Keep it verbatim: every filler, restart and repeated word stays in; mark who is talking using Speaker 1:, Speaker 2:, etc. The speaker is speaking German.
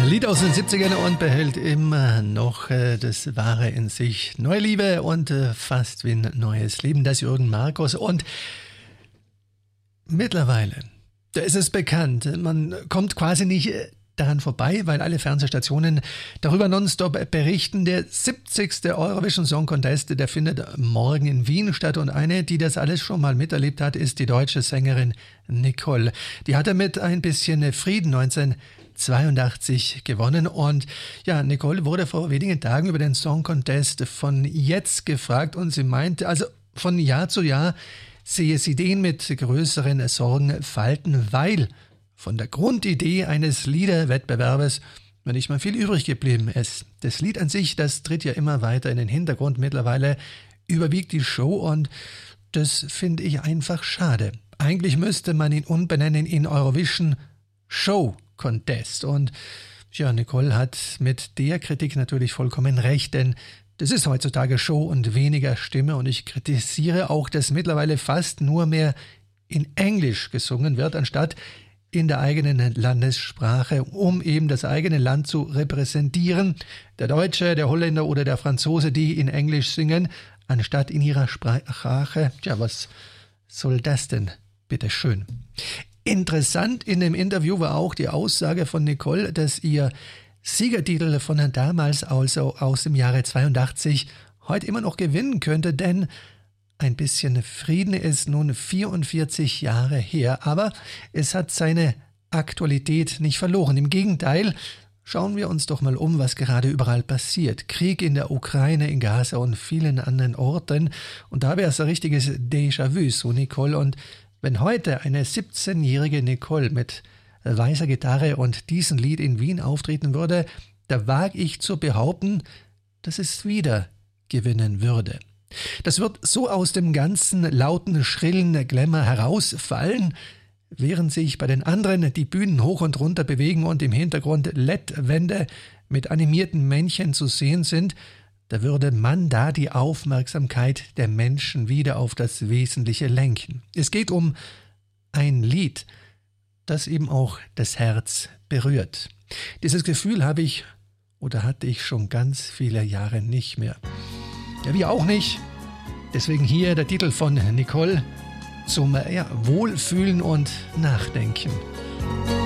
Speaker 1: Lied aus den siebzigern und behält immer noch äh, das Wahre in sich. Neue Liebe und äh, fast wie ein neues Leben, das Jürgen Markus. Und mittlerweile, da ist es bekannt, man kommt quasi nicht äh, daran vorbei, weil alle Fernsehstationen darüber nonstop berichten. Der siebzigste Eurovision Song Contest, der findet morgen in Wien statt. Und eine, die das alles schon mal miterlebt hat, ist die deutsche Sängerin Nicole. Die hatte mit ein bisschen Frieden neunzehnhundertzweiundachtzig gewonnen. Und ja, Nicole wurde vor wenigen Tagen über den Song Contest von Jetzt gefragt. Und sie meinte, also von Jahr zu Jahr sehe sie den mit größeren Sorgen falten, weil von der Grundidee eines Liederwettbewerbes nicht mal viel übrig geblieben ist. Das Lied an sich, das tritt ja immer weiter in den Hintergrund. Mittlerweile überwiegt die Show und das finde ich einfach schade. Eigentlich müsste man ihn umbenennen in Eurovision Show Contest. Und ja, Nicole hat mit der Kritik natürlich vollkommen recht, denn das ist heutzutage Show und weniger Stimme. Und ich kritisiere auch, dass mittlerweile fast nur mehr in Englisch gesungen wird, anstatt in der eigenen Landessprache, um eben das eigene Land zu repräsentieren. Der Deutsche, der Holländer oder der Franzose, die in Englisch singen, anstatt in ihrer Sprache. Tja, was soll das denn? Bitteschön. Interessant in dem Interview war auch die Aussage von Nicole, dass ihr Siegertitel von damals, also aus dem Jahre zweiundachtzig, heute immer noch gewinnen könnte, denn ein bisschen Frieden ist nun vierundvierzig Jahre her, aber es hat seine Aktualität nicht verloren. Im Gegenteil, schauen wir uns doch mal um, was gerade überall passiert. Krieg in der Ukraine, in Gaza und vielen anderen Orten. Und da wäre es ein richtiges Déjà-vu, so Nicole. Und wenn heute eine siebzehnjährige Nicole mit weißer Gitarre und diesem Lied in Wien auftreten würde, da wage ich zu behaupten, dass es wieder gewinnen würde. Das wird so aus dem ganzen lauten, schrillen Glamour herausfallen, während sich bei den anderen die Bühnen hoch und runter bewegen und im Hintergrund L E D-Wände mit animierten Männchen zu sehen sind, da würde man da die Aufmerksamkeit der Menschen wieder auf das Wesentliche lenken. Es geht um ein Lied, das eben auch das Herz berührt. Dieses Gefühl habe ich oder hatte ich schon ganz viele Jahre nicht mehr. Ja, wir auch nicht. Deswegen hier der Titel von Nicole zum ja, Wohlfühlen und Nachdenken.